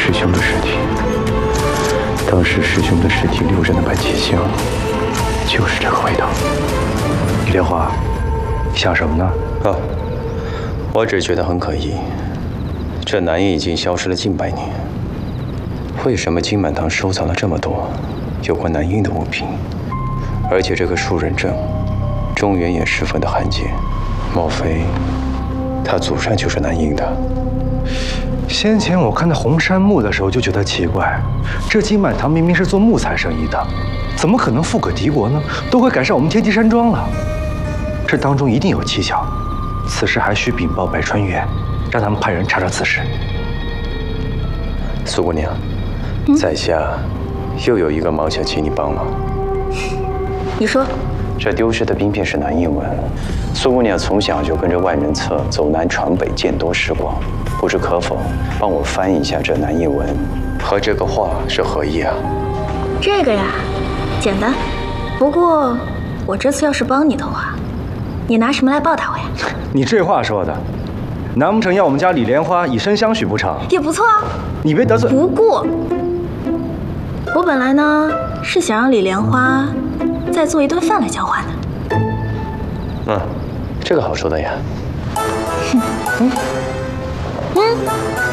师兄的尸体。当时师兄的尸体留着那把机枪，就是这个味道。李莲花，你想什么呢？ 啊，我只觉得很可疑。这南印已经消失了近100年，为什么金满堂收藏了这么多有关南印的物品？而且这个树人证，中原也十分的罕见。莫非他祖上就是南印的？ 先前我看到红杉木的时候就觉得奇怪，这金满堂明明是做木材生意的，怎么可能富可敌国呢？都快赶上我们天极山庄了，这当中一定有蹊跷。此事还需禀报百川院，让他们派人查查此事。 苏姑娘，在下又有一个忙想请你帮忙。 你说， 这丢失的冰片是南印文，苏姑娘从小就跟着万人册走南闯北，见多识广，不知可否帮我翻译一下这南印文和这个画是何意啊？ 这个呀，简单。不过我这次要是帮你的话，你拿什么来报答我呀？ 你这话说的，难不成要我们家李莲花以身相许不成？ 也不错啊。 你别得罪。 不过，我本来呢是想让李莲花再做一顿饭来交换的。 这个好说的呀。